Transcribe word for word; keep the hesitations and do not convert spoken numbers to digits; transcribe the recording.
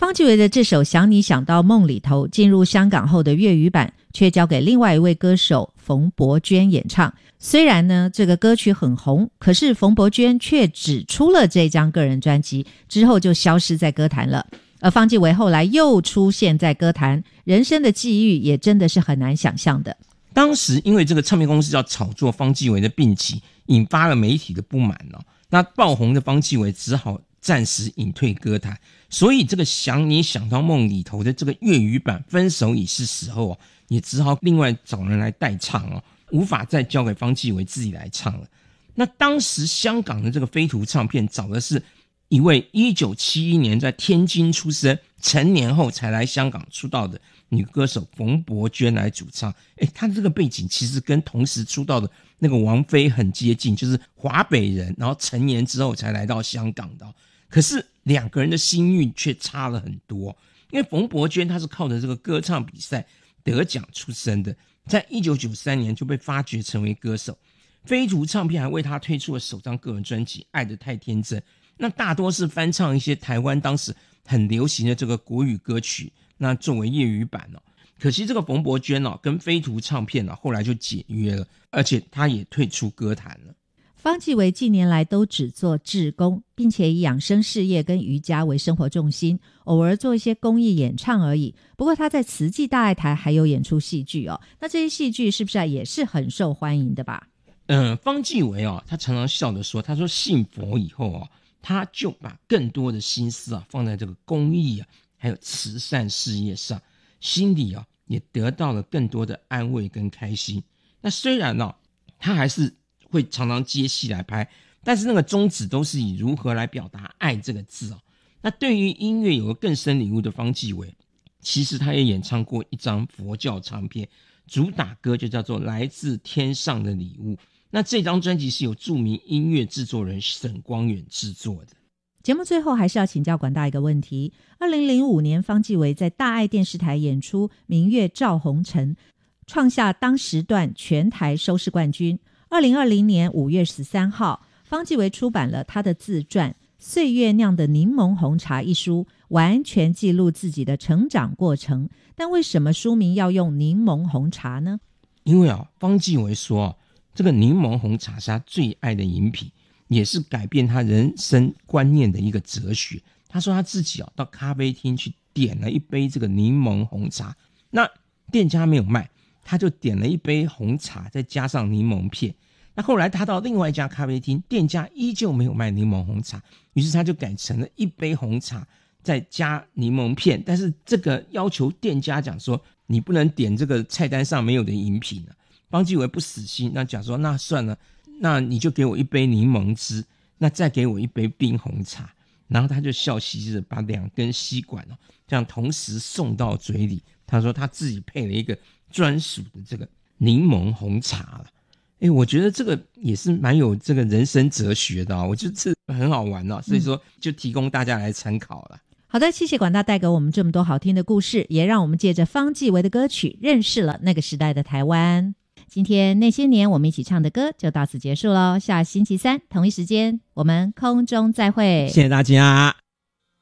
方季韦的这首《想你想到梦里头》进入香港后的粤语版却交给另外一位歌手冯伯娟演唱。虽然呢这个歌曲很红，可是冯伯娟却只出了这张个人专辑，之后就消失在歌坛了。而方季韦后来又出现在歌坛，人生的际遇也真的是很难想象的。 当时因为这个唱片公司要炒作方季韦的病情，引发了媒体的不满哦。那爆红的方季韦只好暂时隐退歌坛，所以这个想你想到梦里头的这个粤语版分手已是时候、哦、也只好另外找人来代唱哦，无法再交给方季韦自己来唱了。那当时香港的这个飞图唱片找的是一位一九七一年在天津出生，成年后才来香港出道的女歌手冯伯娟来主唱。诶，她的这个背景其实跟同时出道的那个王菲很接近，就是华北人，然后成年之后才来到香港的。可是两个人的心运却差了很多，因为冯伯娟她是靠着这个歌唱比赛得奖出身的，在一九九三年就被发掘成为歌手。飞图唱片还为她推出了首张个人专辑《爱得太天真》，那大多是翻唱一些台湾当时很流行的这个国语歌曲，那作为粤语版哦。可惜这个冯伯娟哦跟飞图唱片哦后来就解约了，而且她也退出歌坛了。 方季韦近年来都只做志工，并且以养生事业跟瑜伽为生活重心，偶尔做一些公益演唱而已。不过他在慈济大爱台还有演出戏剧哦，那这些戏剧是不是也是很受欢迎的吧？ 嗯，方季韦哦，他常常笑着说，他说信佛以后哦，他就把更多的心思啊放在这个公益啊，还有慈善事业上，心里啊也得到了更多的安慰跟开心。那虽然哦，他还是会常常接戏来拍，但是那个宗旨都是以如何来表达爱这个字哦。那对于音乐有个更深领悟的方季韦，其实他也演唱过一张佛教唱片，主打歌就叫做《来自天上的礼物》。那这张专辑是由著名音乐制作人沈光远制作的。 节目最后还是要请教管大一个问题，二零零五年方季韦在大爱电视台演出《明月照红尘》，创下当时段全台收视冠军。二零二零年五月十三号，方季韦出版了他的自传《岁月酿的柠檬红茶》一书，完全记录自己的成长过程。但为什么书名要用柠檬红茶呢？ 因为啊，方季韦说、啊、这个柠檬红茶是他最爱的饮品，也是改变他人生观念的一个哲学。他说他自己啊到咖啡厅去点了一杯这个柠檬红茶，那店家没有卖，他就点了一杯红茶再加上柠檬片。那后来他到另外一家咖啡厅，店家依旧没有卖柠檬红茶，于是他就改成了一杯红茶再加柠檬片，但是这个要求店家讲说你不能点这个菜单上没有的饮品啊。方季韦不死心，那讲说那算了，那你就给我一杯柠檬汁，那再给我一杯冰红茶。然后他就笑嘻嘻的把两根吸管哦这样同时送到嘴里，他说他自己配了一个专属的这个柠檬红茶了。诶，我觉得这个也是蛮有这个人生哲学的、哦、我觉得这很好玩哦，所以说就提供大家来参考了。 好的，谢谢管大带给我们这么多好听的故事，也让我们借着方季韦的歌曲认识了那个时代的台湾。今天那些年我们一起唱的歌就到此结束咯，下星期三同一时间我们空中再会， 谢谢大家。